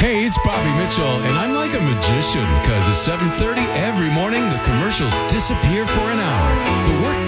Hey, it's Bobby Mitchell, and I'm like a magician because at 7:30 every morning, the commercials disappear for an hour. The work